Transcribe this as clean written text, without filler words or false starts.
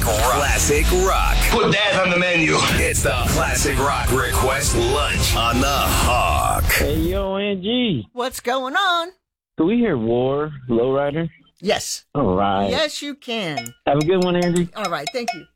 Classic rock. Put that on the menu. It's the Classic Rock Request Lunch on the Hawk. Hey, yo, Angie. What's going on? Can we hear War, Lowrider? Yes. All right. Yes, you can. Have a good one, Angie. All right, thank you.